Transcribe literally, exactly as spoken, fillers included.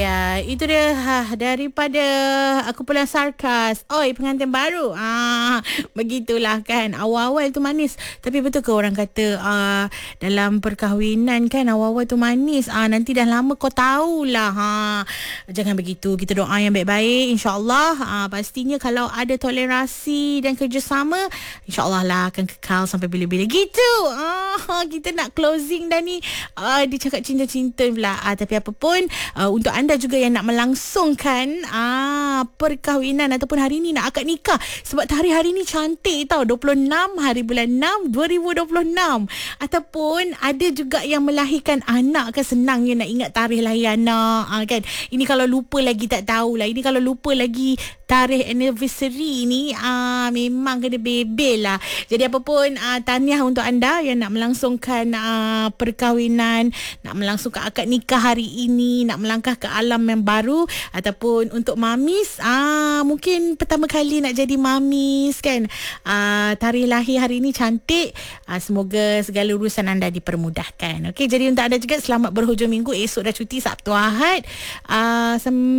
ya, itu dia ha, daripada aku pulang sarkas. Oi, pengantin baru. Ah, begitulah kan. Awal-awal tu manis. Tapi betul ke orang kata ah, dalam perkahwinan kan awal-awal tu manis. Ah, nanti dah lama kau tahulah. Ha. Jangan begitu. Kita doa yang baik-baik. InsyaAllah. Ah, pastinya kalau ada tolerasi dan kerjasama, InsyaAllah lah akan kekal sampai bila-bila. Gitu. Ah, kita nak closing dah ni. Ah, dia cakap cinta-cinta pula. Ah, tapi apa pun, uh, untuk anda juga yang nak melangsungkan ah, perkahwinan ataupun hari ni nak akad nikah. Sebab tarikh hari ni cantik tau. dua puluh enam hari bulan enam dua ribu dua puluh enam. Ataupun ada juga yang melahirkan anak kan, senangnya nak ingat tarikh lahir anak. Ah, kan? Ini kalau lupa lagi tak tahulah. Ini kalau lupa lagi tarikh anniversary ni, ah, memang kena bebel lah. Jadi apa pun, ah, tahniah untuk anda yang nak melangsungkan ah, perkahwinan, nak melangsungkan akad nikah hari ini, nak melangkah ke alam yang baru. Ataupun untuk mamis, ah, mungkin pertama kali nak jadi mamis kan, ah, tarikh lahir hari ini cantik. ah, Semoga segala urusan anda dipermudahkan. Okey, jadi untuk anda juga selamat berhujung minggu. Esok dah cuti Sabtu Ahad. ah,